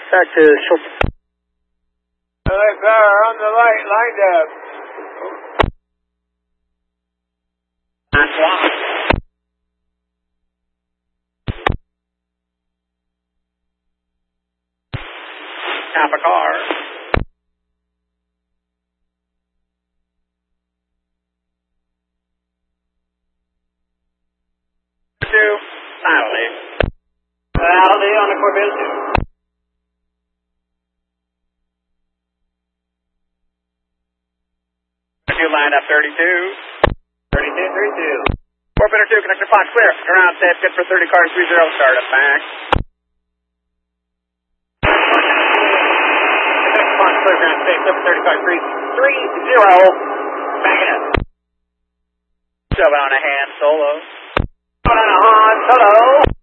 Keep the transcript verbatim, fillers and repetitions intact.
Back to Schultz. All right, power on the light, lined up. That's one. Top of car. Two. Finally. Finally on the Corvette two. Two lined up thirty-two. thirty-two, thirty-two. Four bitter two, connector Fox clear. Ground safe, good for thirty cars, three zero, start up back. Connector Fox clear, ground safe, good for thirty cars, three, three zero. Backing up. Seven on a hand solo. Seven on a Han Solo.